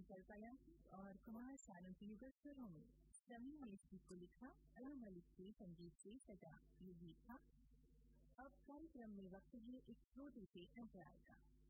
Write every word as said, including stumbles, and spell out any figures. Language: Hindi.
कल्पना और कुमार सानू की युगल स्वरों में समी ने इस गीत को लिखा, अनु मलिक के संगीत से सजा ये गीत था। अब कार्यक्रम में वक्त है एक छोटे से अंतराल का।